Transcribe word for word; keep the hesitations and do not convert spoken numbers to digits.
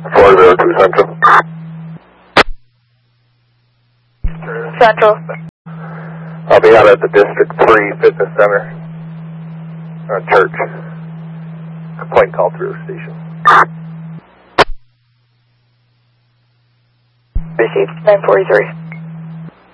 four zero two Central. Central. I'll be out at the District three Fitness Center. Uh, church. Complaint call through station. Received nine forty-three.